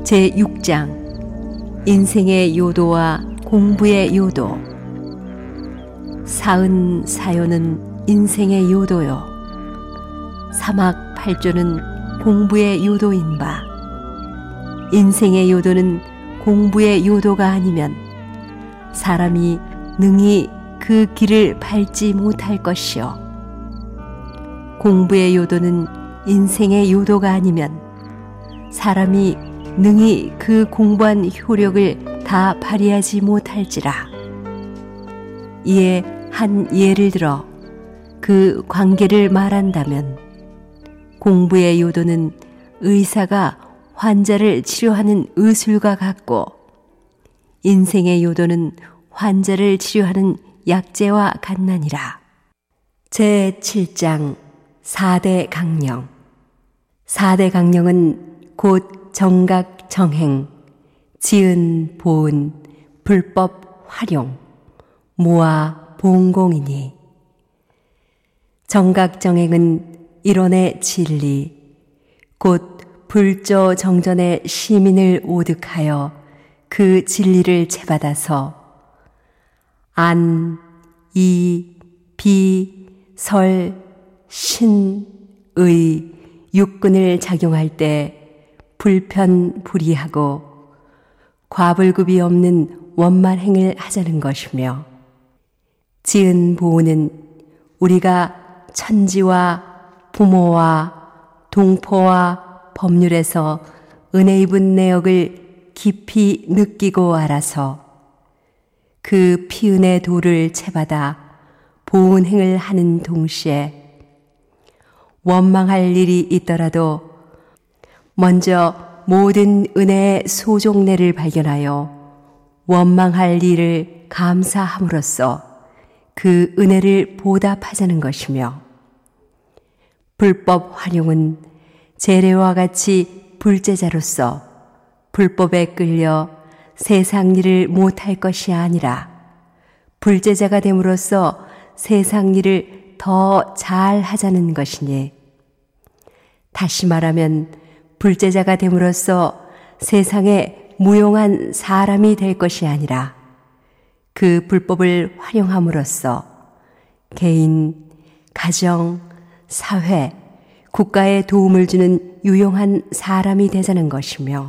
제6장 인생의 요도와 공부의 요도. 사은 사요는 인생의 요도요, 사막 팔조는 공부의 요도인 바, 인생의 요도는 공부의 요도가 아니면 사람이 능히 그 길을 밟지 못할 것이요, 공부의 요도는 인생의 요도가 아니면 사람이 능히 그 공부한 효력을 다 발휘하지 못할지라. 이에 한 예를 들어 그 관계를 말한다면, 공부의 요도는 의사가 환자를 치료하는 의술과 같고, 인생의 요도는 환자를 치료하는 약재와 같나니라. 제7장 4대 강령. 4대 강령은 곧 정각 정행, 지은 보은, 불법 활용, 무아 봉공이니, 정각 정행은 일원의 진리, 곧 불조 정전의 시민을 오득하여 그 진리를 채받아서 안, 이, 비, 설, 신, 의, 육근을 작용할 때 불편불이하고 과불급이 없는 원만행을 하자는 것이며, 지은 보은은 우리가 천지와 부모와 동포와 법률에서 은혜 입은 내역을 깊이 느끼고 알아서 그 피은의 도를 채받아 보은행을 하는 동시에 원망할 일이 있더라도 먼저 모든 은혜의 소종례를 발견하여 원망할 일을 감사함으로써 그 은혜를 보답하자는 것이며, 불법 활용은 재래와 같이 불제자로서 불법에 끌려 세상 일을 못할 것이 아니라 불제자가 됨으로써 세상 일을 더 잘하자는 것이니, 다시 말하면 불제자가 됨으로써 세상에 무용한 사람이 될 것이 아니라 그 불법을 활용함으로써 개인, 가정, 사회, 국가에 도움을 주는 유용한 사람이 되자는 것이며,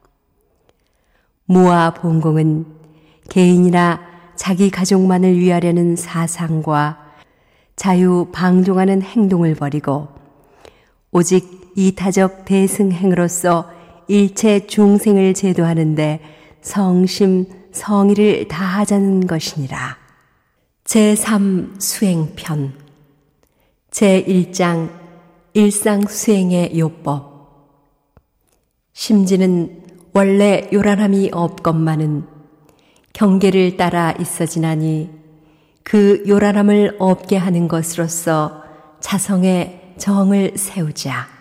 무아 봉공은 개인이나 자기 가족만을 위하려는 사상과 자유 방종하는 행동을 버리고 오직 이타적 대승행으로서 일체 중생을 제도하는데 성심 성의를 다하자는 것이니라. 제3 수행편. 제1장 일상수행의 요법. 심지는 원래 요란함이 없건만은 경계를 따라 있어지나니 그 요란함을 없게 하는 것으로서 자성의 정을 세우자.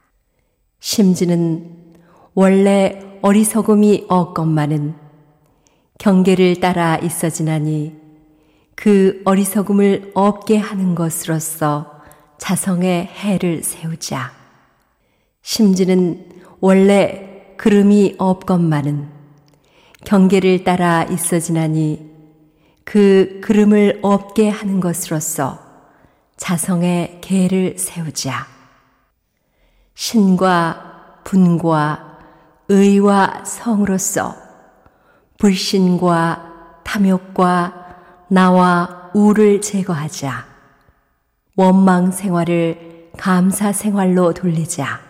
심지는 원래 어리석음이 없건만은 경계를 따라 있어지나니 그 어리석음을 없게 하는 것으로서 자성의 해를 세우자. 심지는 원래 그름이 없건만은 경계를 따라 있어지나니 그 그름을 없게 하는 것으로서 자성의 계를 세우자. 신과 분과 의와 성으로서 불신과 탐욕과 나와 우를 제거하자. 원망 생활을 감사 생활로 돌리자.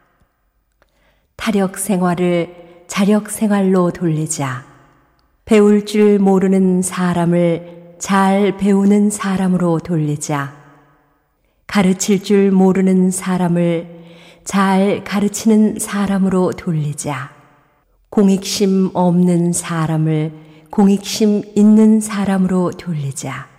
타력 생활을 자력 생활로 돌리자. 배울 줄 모르는 사람을 잘 배우는 사람으로 돌리자. 가르칠 줄 모르는 사람을 잘 가르치는 사람으로 돌리자. 공익심 없는 사람을 공익심 있는 사람으로 돌리자.